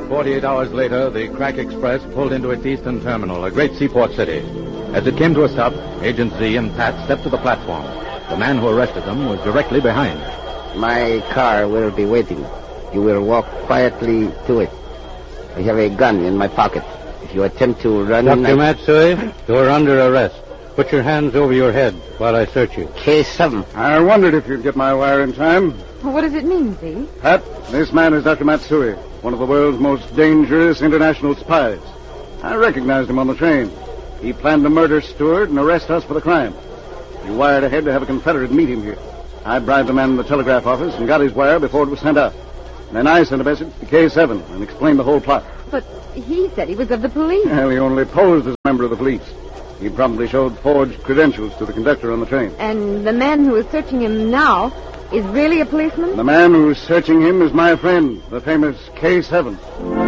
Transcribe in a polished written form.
48 hours later, the Crack Express pulled into its eastern terminal, a great seaport city. As it came to a stop, Agent Z and Pat stepped to the platform. The man who arrested them was directly behind. My car will be waiting. You will walk quietly to it. I have a gun in my pocket. If you attempt to run... Dr. Matsui, you're under arrest. Put your hands over your head while I search you. Case 7. I wondered if you'd get my wire in time. What does it mean, Z? Pat, this man is Dr. Matsui, one of the world's most dangerous international spies. I recognized him on the train. He planned to murder Stewart and arrest us for the crime. He wired ahead to have a Confederate meet him here. I bribed the man in the telegraph office and got his wire before it was sent out. Then I sent a message to K7 and explained the whole plot. But he said he was of the police. Well, he only posed as a member of the police. He probably showed forged credentials to the conductor on the train. And the man who is searching him now is really a policeman? The man who's searching him is my friend, the famous K7.